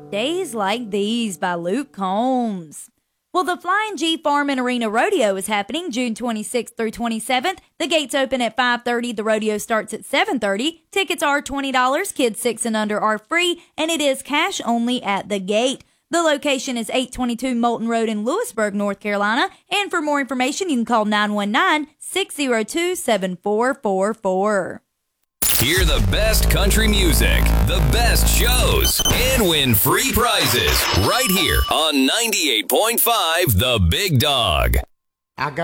Days Like These by Luke Combs. Well, the Flying G Farm and Arena Rodeo is happening June 26th through 27th. The gates open at 5:30. The rodeo starts at 7:30. Tickets are $20. Kids 6 and under are free, and it is cash only at the gate. The location is 822 Moulton Road in Lewisburg, North Carolina. And for more information, you can call 919-602-7444. Hear the best country music, the best shows, and win free prizes right here on 98.5 The Big Dog.